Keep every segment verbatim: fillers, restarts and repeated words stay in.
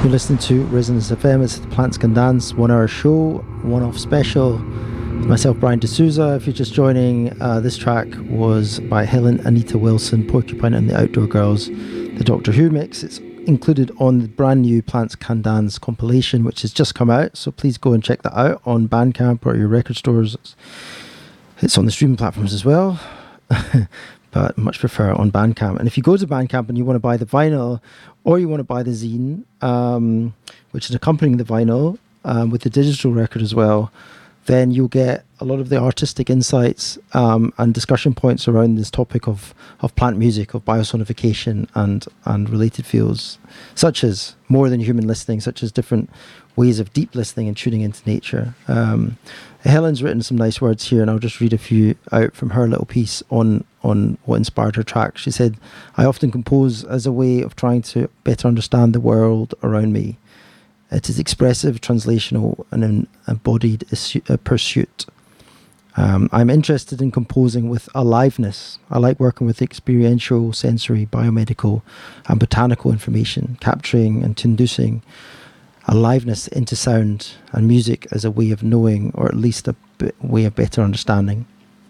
You're listening to Resonance F M. It's the Plants Can Dance one hour show, one off special. Myself, Brian D'Souza. If you're just joining, uh, this track was by Helen Anita Wilson, Porcupine and the Outdoor Girls, the Doctor Who mix. It's included on the brand new Plants Can Dance compilation, which has just come out. So please go and check that out on Bandcamp or your record stores. It's on the streaming platforms as well. But much prefer it on Bandcamp. And if you go to Bandcamp and you want to buy the vinyl, or you want to buy the zine, um, which is accompanying the vinyl, um, with the digital record as well, then you'll get a lot of the artistic insights um, and discussion points around this topic of, of plant music, of biosonification and, and related fields, such as more than human listening, such as different ways of deep listening and tuning into nature. Um, Helen's written some nice words here, and I'll just read a few out from her little piece on, on what inspired her track. She said, "I often compose as a way of trying to better understand the world around me. It is expressive, translational, and an embodied pursuit. Um, I'm interested in composing with aliveness. I like working with experiential, sensory, biomedical, and botanical information, capturing and inducing aliveness into sound and music as a way of knowing, or at least a bit, way of better understanding."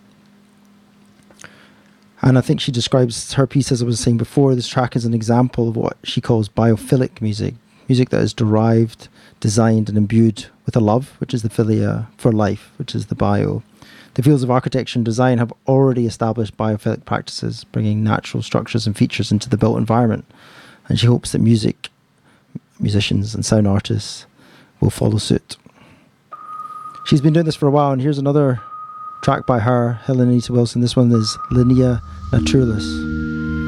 And I think she describes her piece, as I was saying before, this track as an example of what she calls biophilic music, music that is derived, designed and imbued with a love, which is the philia, for life, which is the bio. The fields of architecture and design have already established biophilic practices, bringing natural structures and features into the built environment. And she hopes that music musicians and sound artists will follow suit. She's been doing this for a while, and here's another track by her, Helen Anita Wilson. This one is Linea Naturalis.